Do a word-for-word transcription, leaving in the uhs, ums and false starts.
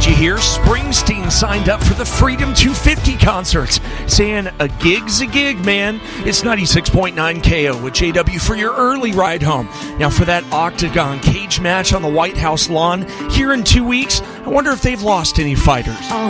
Did you hear? Springsteen signed up for the Freedom two fifty concerts, saying a gig's a gig, man. It's ninety-six point nine K O with J W for your early ride home. Now, for that Octagon cage match on the White House lawn here in two weeks, I wonder if they've lost any fighters.